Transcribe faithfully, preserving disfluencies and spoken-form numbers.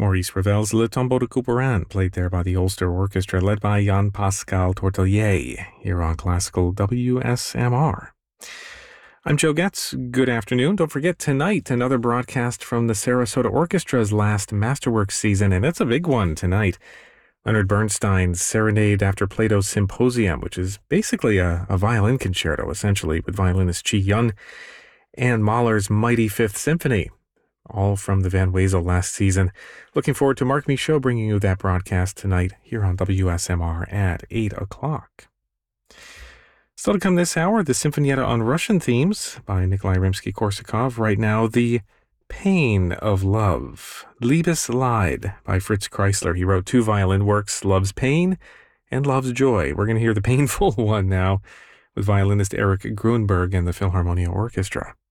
Maurice Ravel's Le Tombeau de Couperin, played there by the Ulster Orchestra, led by Jean-Pascal Tortelier, here on Classical W S M R. I'm Joe Getz. Good afternoon. Don't forget, tonight, another broadcast from the Sarasota Orchestra's last Masterworks season, and it's a big one tonight. Leonard Bernstein's Serenade After Plato's Symposium, which is basically a, a violin concerto, essentially, with violinist Chi Yun, and Mahler's Mighty Fifth Symphony, all from the Van Wezel last season. Looking forward to Mark Michaud bringing you that broadcast tonight here on W S M R at eight o'clock. Still to come this hour, the Sinfonietta on Russian Themes by Nikolai Rimsky-Korsakov. Right now, The Pain of Love, Liebesleid by Fritz Kreisler. He wrote two violin works, Love's Pain and Love's Joy. We're going to hear the painful one now with violinist Eric Grunberg and the Philharmonia Orchestra.